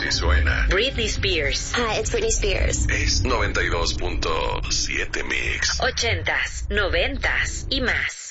así suena Britney Spears. Hi, it's Britney Spears. es 92.7 Mix. 80s, 90s y más.